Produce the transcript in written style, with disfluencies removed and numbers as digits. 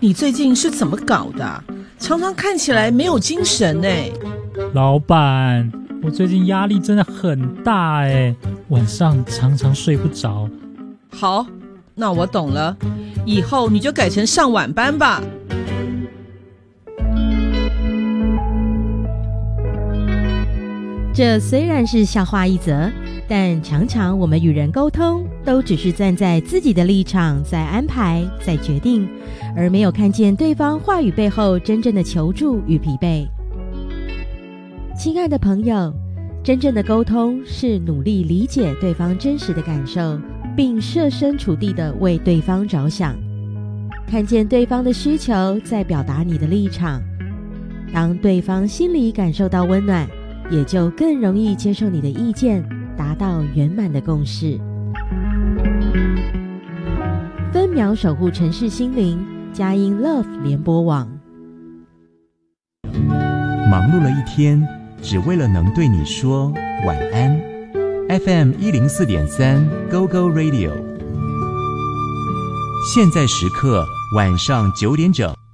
你最近是怎么搞的？常常看起来没有精神欸。 老板，我最近压力真的很大欸，晚上常常睡不着。 好，那我懂了，以后你就改成上晚班吧。 这虽然是笑话一则，但常常我们与人沟通都只是站在自己的立场在安排在决定，而没有看见对方话语背后真正的求助与疲惫。亲爱的朋友，真正的沟通是努力理解对方真实的感受，并设身处地地为对方着想，看见对方的需求，再表达你的立场。当对方心里感受到温暖，也就更容易接受你的意见，达到圆满的共识。分秒守护城市心灵，佳音 Love 联播网。 忙碌了一天，只为了能对你说晚安。FM 104.3 Go Go Radio， 现在时刻晚上9点整。